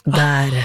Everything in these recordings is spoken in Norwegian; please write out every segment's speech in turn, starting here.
Der.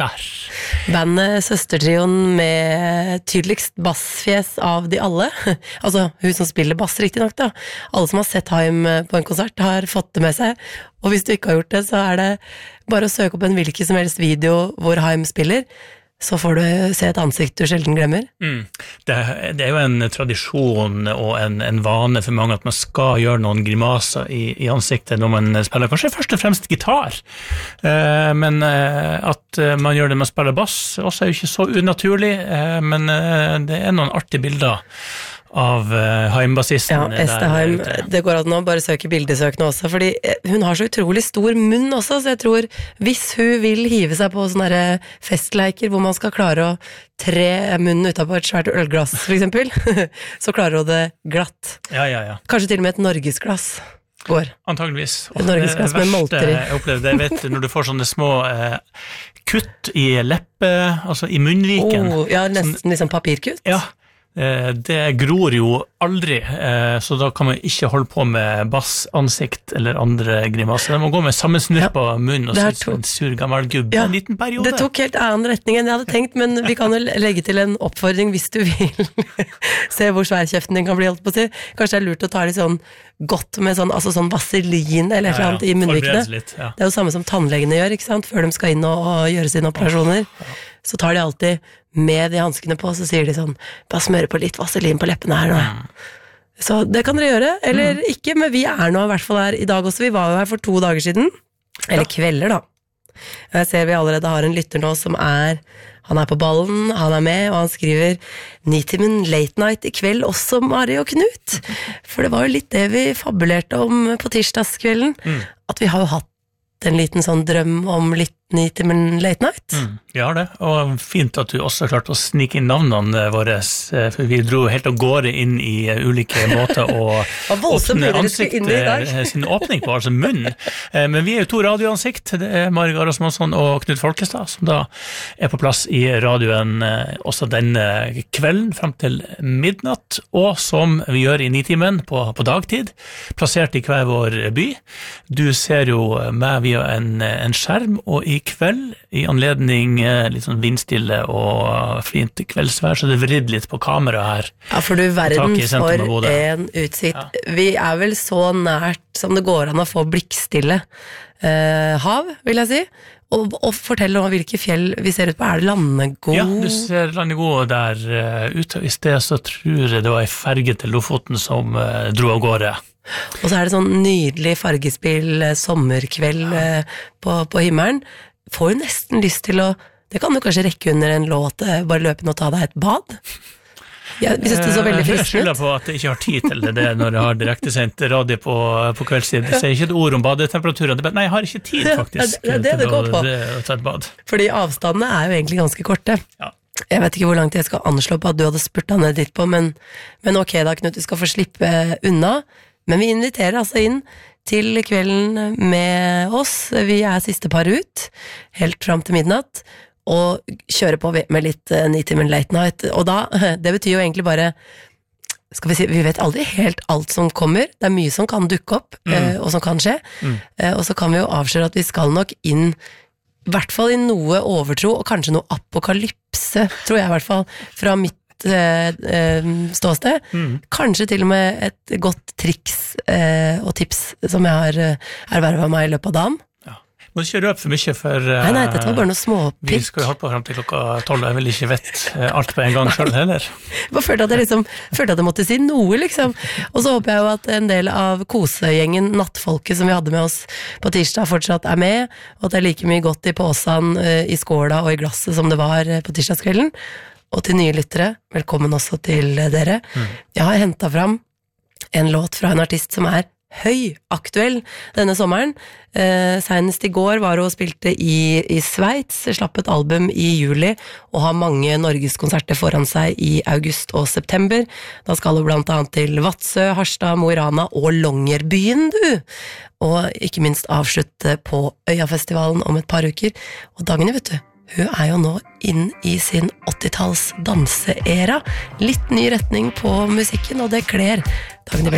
Bandet Søstertrioen med tydeligst bassfjes av de alle. Altså, hun som spiller bass riktig nok da. Alle som har sett Haim på en konsert har fått det med seg. Og hvis du ikke har gjort det, så det bare å søke opp en hvilken som helst video hvor Haim spiller, så får du se et ansikt du sjelden glemmer. Det jo en tradisjon og en vane for mange at man skal gjøre noen grimaser i ansiktet når man spiller, kanskje først og fremst gitar, men at man gjør det med å spille bass også jo ikke så unaturlig, men det noen artige bilder av Haim-bassisten. Ja, Ester Haim, det går an å bare søke bildesøkene også, fordi hun har så utrolig stor munn også, så jeg tror hvis hun vil hive seg på sånne festleiker hvor man skal klare å tre munnen utenpå et svært ølglass, for eksempel, så klarer hun det glatt. Ja. Kanskje til og med et norgesglass går. Antageligvis. Et norgesglass med molter i. Jeg opplevde det, vet du, når du får sånne små kutt i leppe, altså i munnviken. Ja, nesten liksom papirkutt. Ja. Det gror jo aldri, så da kan man ikke holde på med bassansikt eller andre grimaser. Man må gå med samme snurr på munnen og synes en sur gammel gubb en liten periode. Det tok helt annen retning enn jeg hadde tenkt, men vi kan jo legge til en oppfordring hvis du vil se hvor svær kjeften din kan bli holdt på å si. Kanskje det lurt å ta litt sånn godt med sånn vaselin eller et eller annet i munnvikene. Det jo samme som tannlegene gjør, ikke sant? Før de skal inn og gjøre sine operasjoner. Så tar de alltid med de handskene på, så sier de sånn, bare smøre på litt vaselin på leppene her nå. Så det kan dere gjøre, eller ikke, men vi nå i hvert fall her i dag også. Vi var jo her for 2 dager siden, eller kvelder da. Jeg ser vi allerede har en lytter nå som han på ballen, han med, og han skriver Nitimen Late Night i kveld også, Mari og Knut. For det var jo litt det vi fabulerte om på tirsdagskvelden, at vi har jo hatt en liten sånn drøm om litt Nitimen Late Night. Ja, det, og fint at du også klarte å snike inn navnene våre, for vi dro helt av gårde inn i ulike måter å åpne ansiktet, sin åpning på, altså munn. Men vi jo 2 radioansikt, det Mari Garås Monsson og Knut Folkestad, som da på plass i radioen også denne kvelden, frem til midnatt, og som vi gjør i Nitimen på dagtid, plassert i hver vår by. Du ser jo meg via en skjerm, og i kveld, i anledning litt sånn vindstille og fint kveldsvær, så det vridd litt på kamera her. Ja, for du verden for en utsikt. Ja. Vi vel så nært som det går an å få blikkstille hav, vil jeg si. Og fortell om hvilke fjell vi ser ut på. Det Landegod? Ja, du ser Landegod der ute. I sted så tror jeg det var en ferge til Lofoten som dro av gårde. Og så det sånn nydelig fargespill sommerkveld på himmelen. Får jo nesten lyst til det kan du kanskje rekke under en låt, bare løpe inn og ta deg et bad. Ja, vi synes det så veldig fristende. Jeg skylder på at jeg ikke har tid til det når jeg har direktesendt radio på kveldstid. Jeg sier ikke et ord om badetemperaturer. Nei, jeg har ikke tid faktisk det går på. Til å ta et bad. Fordi avstandene jo egentlig ganske korte. Ja. Jeg vet ikke hvor langt jeg skal anslå på at du hadde spurtet ned dit på, men ok da, Knut, du skal få slippe unna. Men vi inviterer altså inn til kvelden med oss. Vi siste par ut, helt frem til midnatt, og kjører på med litt Nitimen Late Night. Og da, det betyr jo egentlig bare, skal vi si, vi vet aldri helt alt som kommer. Det mye som kan dukke opp, og som kan skje. Og så kan vi jo avsløre at vi skal nok inn, i hvert fall i noe overtro, og kanskje noe apokalypse, tror jeg i hvert fall, fra mitt ståsted. Kanskje til og med et godt triks og tips som jeg har ervervet meg i løpet av dagen. Må du ikke røpe for mye, for nei, dette var bare noe småpikk. Vi skal jo holde på frem til klokka 12, og jeg vil ikke vite alt på en gang selv heller. Jeg bare følte at jeg måtte si noe, liksom. Og så håper jeg jo at en del av kosegjengen, nattfolket som vi hadde med oss på tirsdag, fortsatt med, og at det like mye godt i påsen, i skåla og i glasset som det var på tirsdagskvelden. Og til nye lyttere, velkommen også til dere. Jeg har hentet fram en låt fra en artist som høyaktuell denne sommeren. Senest i går var hun og spilte i Sveits, slapp et album i juli, og har mange norgeskonserter foran seg i august og september. Da skal hun blant annet til Vadsø, Harstad, Mo i Rana og Longyearbyen, du! Og ikke minst avslutte på Øyafestivalen om et par uker. Og Dagny, vet du, hun jo nå inn i sin 80-talls danseera. Litt ny retning på musikken, og det kler Dagny